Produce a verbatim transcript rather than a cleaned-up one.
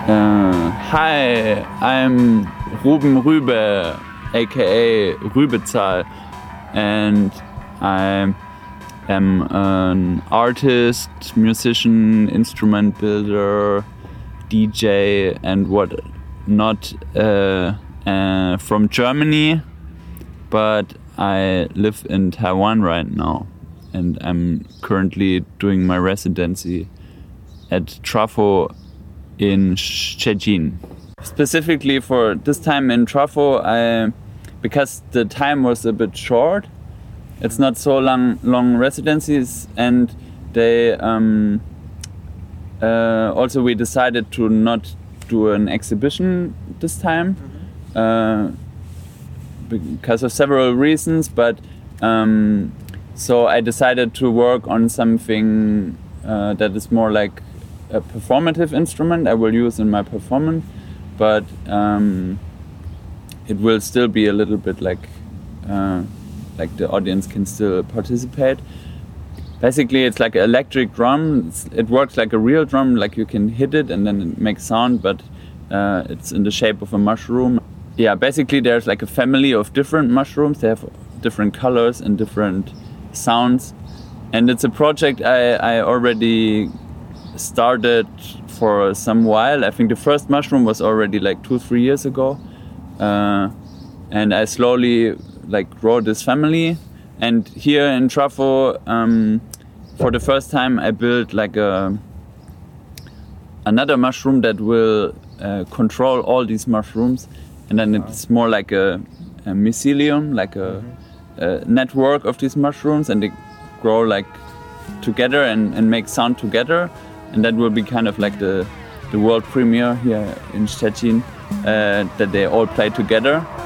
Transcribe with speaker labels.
Speaker 1: Uh, hi, I'm Ruben Rübe, aka Rübezahl, and I am an artist, musician, instrument builder, D J, and what not uh, uh, from Germany, but I live in Taiwan right now, and I'm currently doing my residency at Trafo in Szczecin. Specifically for this time in Trafo, I, because the time was a bit short, it's not so long long residencies, and they um, uh, also we decided to not do an exhibition this time uh, because of several reasons, but um, so I decided to work on something uh, that is more like a performative instrument I will use in my performance, but um, it will still be a little bit like uh, like the audience can still participate. Basically, it's like an electric drum. It's, it works like a real drum, like you can hit it and then it makes sound, but uh, it's in the shape of a mushroom. Yeah, basically there's like a family of different mushrooms. They have different colors and different sounds, and it's a project I, I already started for some while. I think the first mushroom was already like two, three years ago, uh, and I slowly like grow this family. And here in Trafo, um, for the first time, I built like a another mushroom that will uh, control all these mushrooms, and then it's more like a, a mycelium, like a, a network of these mushrooms, and they grow like together and, and make sound together. And that will be kind of like the, the world premiere here in Szczecin, uh, that they all play together.